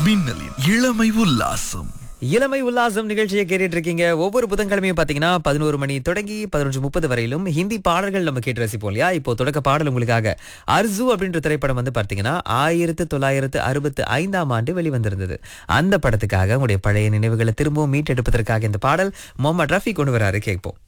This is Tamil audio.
மின்னலின் இளமை உல்லாசம். இளமை உல்லாசம் நிகழ்ச்சியை கேட்டுட்டு இருக்கீங்க. ஒவ்வொரு புதன்கிழமையும் பாத்தீங்கன்னா 11 மணி தொடங்கி 11:30 வரையிலும் ஹிந்தி பாடல்கள் நம்ம கேட்டு ரசிப்போம் இல்லையா? இப்போ தொடக்க பாடல் உங்களுக்காக அர்ஜு அப்படின்ற திரைப்படம் வந்து பார்த்தீங்கன்னா 1965ஆம் ஆண்டு வெளிவந்திருந்தது. அந்த படத்துக்காக உங்களுடைய பழைய நினைவுகளை திரும்பவும் மீட்டெடுப்பதற்காக இந்த பாடல் முகமது ரஃபி கொண்டு வராரு, கேட்போம்.